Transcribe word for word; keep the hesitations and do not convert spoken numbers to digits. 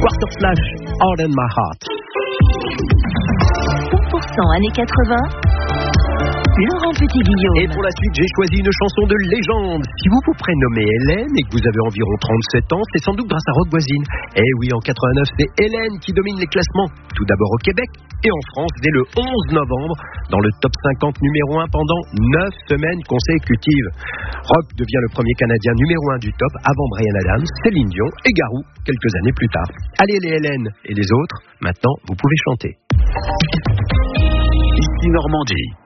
Quarter Flash, All in My Heart. cent pour cent années quatre-vingts. Laurent Petit-Guillaume. Et pour la suite, j'ai choisi une chanson de légende. Si vous vous prénommez Hélène et que vous avez environ trente-sept ans, c'est sans doute grâce à Rock Voisine. Eh oui, en quatre-vingt-neuf, c'est Hélène qui domine les classements. Tout d'abord au Québec et en France dès le onze novembre, dans le top cinquante numéro un pendant neuf semaines consécutives. Rock devient le premier Canadien numéro un du top avant Bryan Adams, Céline Dion et Garou quelques années plus tard. Allez les Hélène et les autres, maintenant vous pouvez chanter. Ici Normandie.